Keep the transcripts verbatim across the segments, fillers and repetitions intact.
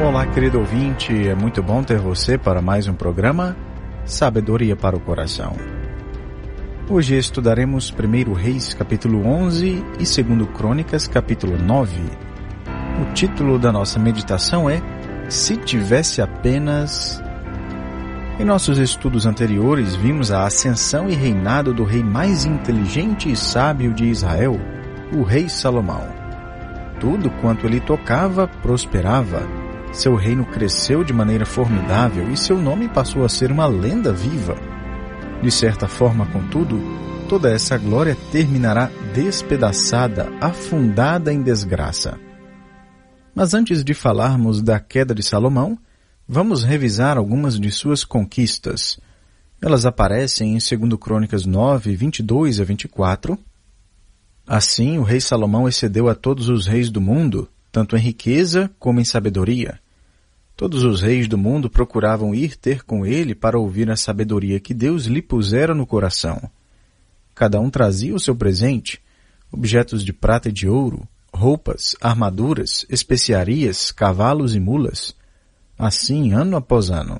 Olá, querido ouvinte, é muito bom ter você para mais um programa Sabedoria para o Coração. Hoje estudaremos primeiro Reis, capítulo onze e segundo Crônicas, capítulo nove. O título da nossa meditação é Se Tivesse Apenas... Em nossos estudos anteriores, vimos a ascensão e reinado do rei mais inteligente e sábio de Israel, o rei Salomão. Tudo quanto ele tocava prosperava. Seu reino cresceu de maneira formidável e seu nome passou a ser uma lenda viva. De certa forma, contudo, toda essa glória terminará despedaçada, afundada em desgraça. Mas antes de falarmos da queda de Salomão, vamos revisar algumas de suas conquistas. Elas aparecem em segundo Crônicas nove, vinte e dois a vinte e quatro. Assim, o rei Salomão excedeu a todos os reis do mundo, tanto em riqueza como em sabedoria. Todos os reis do mundo procuravam ir ter com ele para ouvir a sabedoria que Deus lhe pusera no coração. Cada um trazia o seu presente, objetos de prata e de ouro, roupas, armaduras, especiarias, cavalos e mulas. Assim, ano após ano.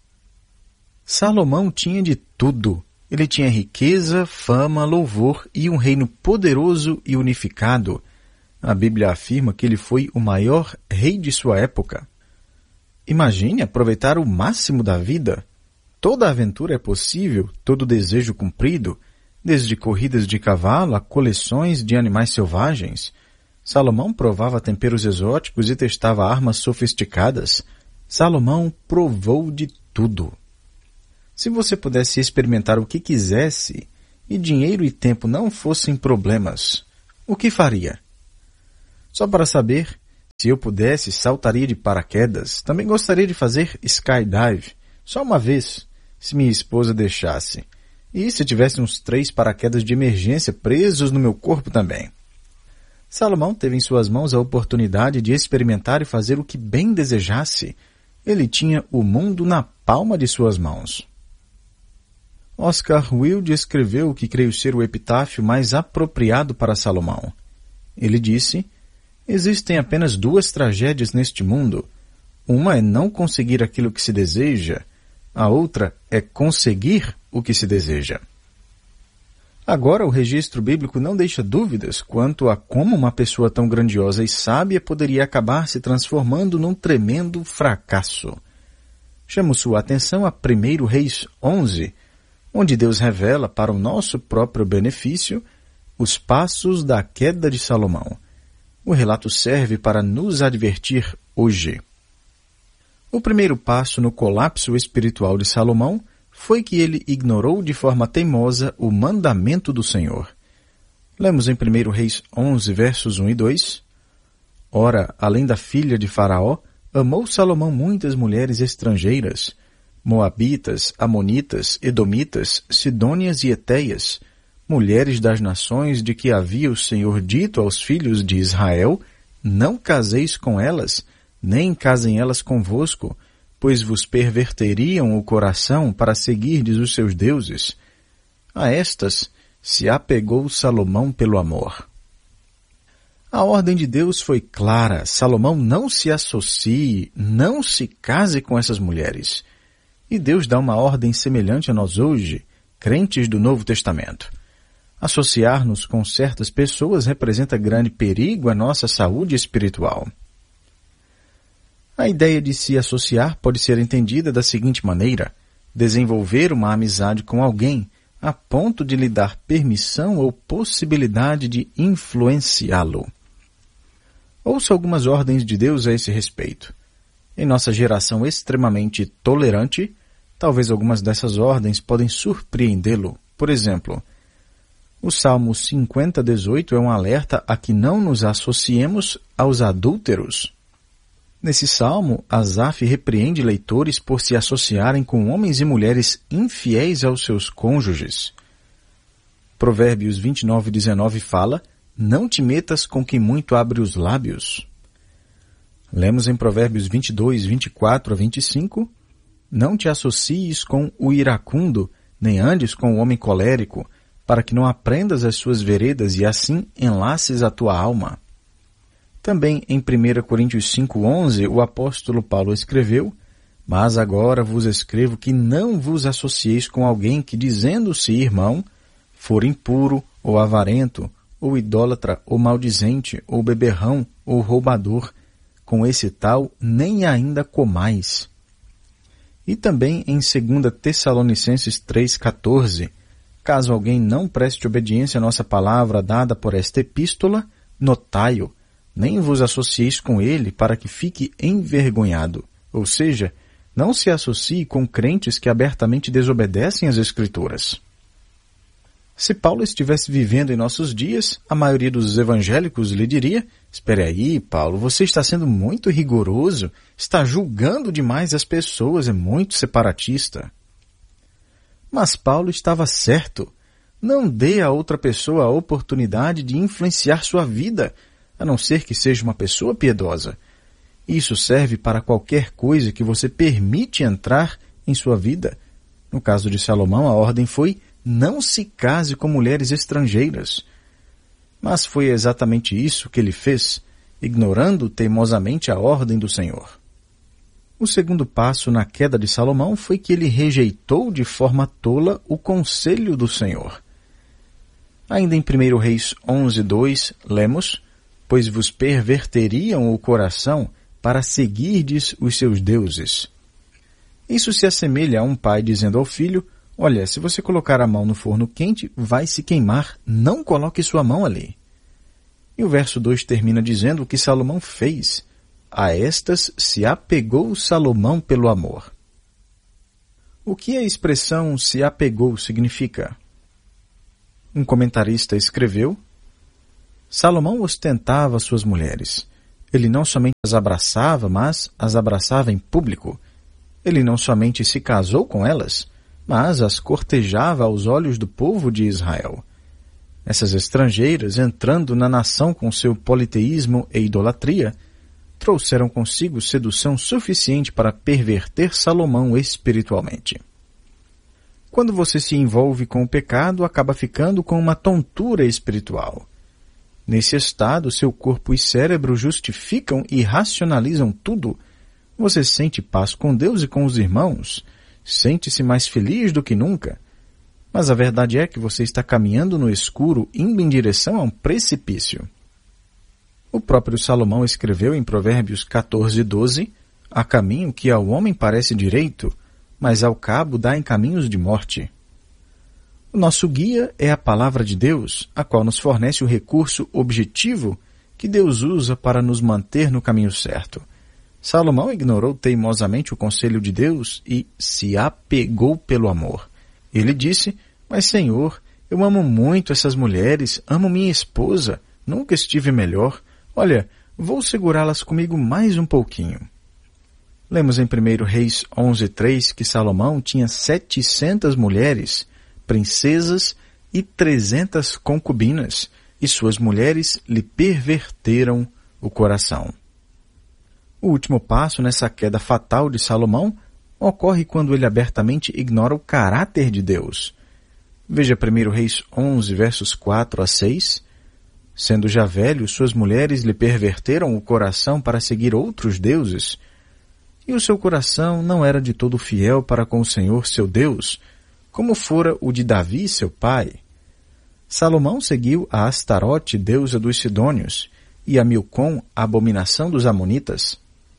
Salomão tinha de tudo. Ele tinha riqueza, fama, louvor e um reino poderoso e unificado. A Bíblia afirma que ele foi o maior rei de sua época. Imagine aproveitar o máximo da vida. Toda aventura é possível, todo desejo cumprido, desde corridas de cavalo a coleções de animais selvagens. Salomão provava temperos exóticos e testava armas sofisticadas. Salomão provou de tudo. Se você pudesse experimentar o que quisesse e dinheiro e tempo não fossem problemas, o que faria? Só para saber, se eu pudesse, saltaria de paraquedas. Também gostaria de fazer skydive, só uma vez, se minha esposa deixasse. E se tivesse uns três paraquedas de emergência presos no meu corpo também. Salomão teve em suas mãos a oportunidade de experimentar e fazer o que bem desejasse. Ele tinha o mundo na palma de suas mãos. Oscar Wilde escreveu o que creio ser o epitáfio mais apropriado para Salomão. Ele disse: existem apenas duas tragédias neste mundo. Uma é não conseguir aquilo que se deseja, a outra é conseguir o que se deseja. Agora, o registro bíblico não deixa dúvidas quanto a como uma pessoa tão grandiosa e sábia poderia acabar se transformando num tremendo fracasso. Chamo sua atenção a primeiro Reis onze, onde Deus revela para o nosso próprio benefício os passos da queda de Salomão. O relato serve para nos advertir hoje. O primeiro passo no colapso espiritual de Salomão foi que ele ignorou de forma teimosa o mandamento do Senhor. Lemos em primeiro Reis onze, versos um e dois. Ora, além da filha de Faraó, amou Salomão muitas mulheres estrangeiras, moabitas, amonitas, edomitas, sidônias e etéias, mulheres das nações de que havia o Senhor dito aos filhos de Israel: não caseis com elas, nem casem elas convosco, pois vos perverteriam o coração para seguirdes os seus deuses. A estas se apegou Salomão pelo amor. A ordem de Deus foi clara: Salomão não se associe, não se case com essas mulheres. E Deus dá uma ordem semelhante a nós hoje, crentes do Novo Testamento. Associar-nos com certas pessoas representa grande perigo à nossa saúde espiritual. A ideia de se associar pode ser entendida da seguinte maneira: desenvolver uma amizade com alguém a ponto de lhe dar permissão ou possibilidade de influenciá-lo. Ouça algumas ordens de Deus a esse respeito. Em nossa geração extremamente tolerante, talvez algumas dessas ordens podem surpreendê-lo. Por exemplo, o Salmo cinquenta, dezoito é um alerta a que não nos associemos aos adúlteros. Nesse salmo, Asaf repreende leitores por se associarem com homens e mulheres infiéis aos seus cônjuges. Provérbios vinte e nove, dezenove fala: não te metas com quem muito abre os lábios. Lemos em Provérbios vinte e dois, vinte e quatro a vinte e cinco: não te associes com o iracundo, nem andes com o homem colérico, para que não aprendas as suas veredas e assim enlaces a tua alma. Também em primeira Coríntios cinco, onze, o apóstolo Paulo escreveu: Mas agora vos escrevo que não vos associeis com alguém que, dizendo-se irmão, for impuro, ou avarento, ou idólatra, ou maldizente, ou beberrão, ou roubador. Com esse tal nem ainda comais. E também em segunda Tessalonicenses três, quatorze, caso alguém não preste obediência à nossa palavra dada por esta epístola, notai-o, nem vos associeis com ele para que fique envergonhado. Ou seja, não se associe com crentes que abertamente desobedecem às Escrituras. Se Paulo estivesse vivendo em nossos dias, a maioria dos evangélicos lhe diria: espere aí, Paulo, você está sendo muito rigoroso, está julgando demais as pessoas, é muito separatista. Mas Paulo estava certo. Não dê a outra pessoa a oportunidade de influenciar sua vida, a não ser que seja uma pessoa piedosa. Isso serve para qualquer coisa que você permite entrar em sua vida. No caso de Salomão, a ordem foi: não se case com mulheres estrangeiras. Mas foi exatamente isso que ele fez, ignorando teimosamente a ordem do Senhor. O segundo passo na queda de Salomão foi que ele rejeitou de forma tola o conselho do Senhor. Ainda em primeira Reis onze, dois, lemos: Pois vos perverteriam o coração para seguirdes os seus deuses. Isso se assemelha a um pai dizendo ao filho: olha, se você colocar a mão no forno quente, vai se queimar, não coloque sua mão ali. E o verso dois termina dizendo o que Salomão fez. A estas se apegou Salomão pelo amor. O que a expressão se apegou significa? Um comentarista escreveu: Salomão ostentava suas mulheres. Ele não somente as abraçava, mas as abraçava em público. Ele não somente se casou com elas, mas as cortejava aos olhos do povo de Israel. Essas estrangeiras, entrando na nação com seu politeísmo e idolatria, trouxeram consigo sedução suficiente para perverter Salomão espiritualmente. Quando você se envolve com o pecado, acaba ficando com uma tontura espiritual. Nesse estado, seu corpo e cérebro justificam e racionalizam tudo. Você sente paz com Deus e com os irmãos, sente-se mais feliz do que nunca. Mas a verdade é que você está caminhando no escuro, indo em direção a um precipício. O próprio Salomão escreveu em Provérbios quatorze, doze, há caminho que ao homem parece direito, mas ao cabo dá em caminhos de morte. O nosso guia é a palavra de Deus, a qual nos fornece o recurso objetivo que Deus usa para nos manter no caminho certo. Salomão ignorou teimosamente o conselho de Deus e se apegou pelo amor. Ele disse: mas Senhor, eu amo muito essas mulheres, amo minha esposa, nunca estive melhor. Olha, vou segurá-las comigo mais um pouquinho. Lemos em primeira Reis onze, três que Salomão tinha setecentas mulheres, princesas e trezentas concubinas, e suas mulheres lhe perverteram o coração. O último passo nessa queda fatal de Salomão ocorre quando ele abertamente ignora o caráter de Deus. Veja primeira Reis onze, versos quatro a seis. Sendo já velho, suas mulheres lhe perverteram o coração para seguir outros deuses, e o seu coração não era de todo fiel para com o Senhor seu Deus, como fora o de Davi, seu pai. Salomão seguiu a Astarote, deusa dos Sidônios, e a Milcom, a abominação dos Amonitas.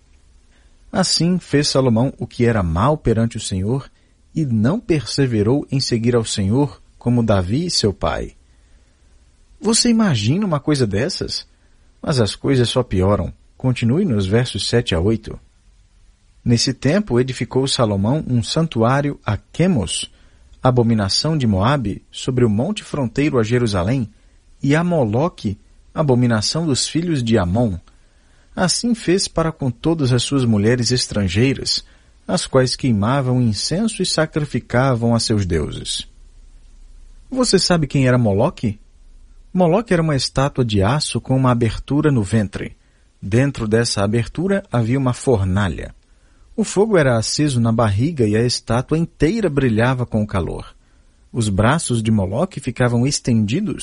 Assim fez Salomão o que era mal perante o Senhor, e não perseverou em seguir ao Senhor como Davi, seu pai. Você imagina uma coisa dessas? Mas as coisas só pioram. Continue nos versos sete a oito. Nesse tempo edificou Salomão um santuário a Quemos, abominação de Moabe, sobre o monte fronteiro a Jerusalém, e a Moloque, abominação dos filhos de Amon. Assim fez para com todas as suas mulheres estrangeiras, as quais queimavam incenso e sacrificavam a seus deuses. Você sabe quem era Moloque? Moloque era uma estátua de aço com uma abertura no ventre. Dentro dessa abertura havia uma fornalha. O fogo era aceso na barriga e a estátua inteira brilhava com o calor. Os braços de Moloque ficavam estendidos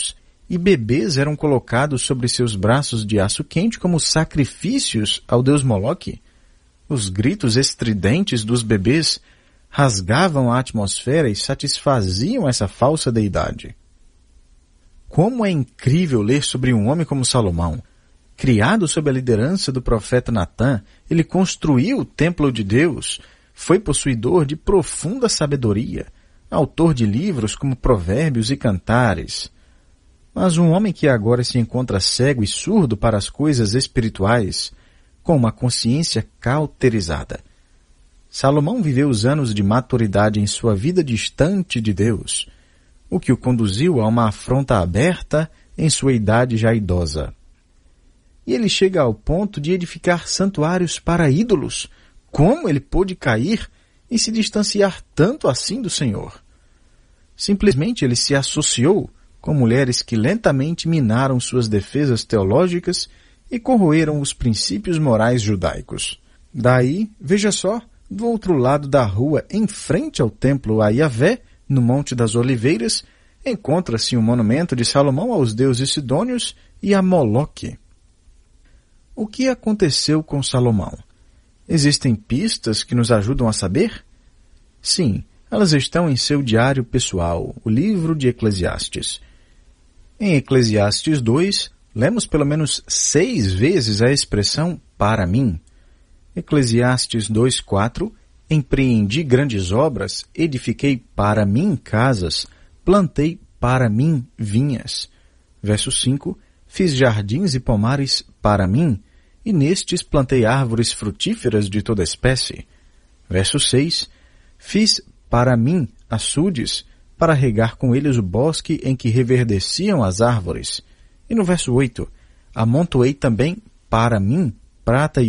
e bebês eram colocados sobre seus braços de aço quente como sacrifícios ao deus Moloque. Os gritos estridentes dos bebês rasgavam a atmosfera e satisfaziam essa falsa deidade. Como é incrível ler sobre um homem como Salomão. Criado sob a liderança do profeta Natã, ele construiu o templo de Deus, foi possuidor de profunda sabedoria, autor de livros como Provérbios e Cantares. Mas um homem que agora se encontra cego e surdo para as coisas espirituais, com uma consciência cauterizada. Salomão viveu os anos de maturidade em sua vida distante de Deus, o que o conduziu a uma afronta aberta em sua idade já idosa. E ele chega ao ponto de edificar santuários para ídolos. Como ele pôde cair e se distanciar tanto assim do Senhor? Simplesmente ele se associou com mulheres que lentamente minaram suas defesas teológicas e corroeram os princípios morais judaicos. Daí, veja só, do outro lado da rua, em frente ao templo a Yahvé, no Monte das Oliveiras, encontra-se um monumento de Salomão aos deuses sidônios e a Moloque. O que aconteceu com Salomão? Existem pistas que nos ajudam a saber? Sim, elas estão em seu diário pessoal, o livro de Eclesiastes. Em Eclesiastes dois, lemos pelo menos seis vezes a expressão para mim. Eclesiastes dois, quatro, empreendi grandes obras, edifiquei para mim casas, plantei para mim vinhas. Verso cinco, fiz jardins e pomares para mim, e nestes plantei árvores frutíferas de toda espécie. Verso seis, fiz para mim açudes, para regar com eles o bosque em que reverdeciam as árvores. E no verso oito, amontoei também para mim prata e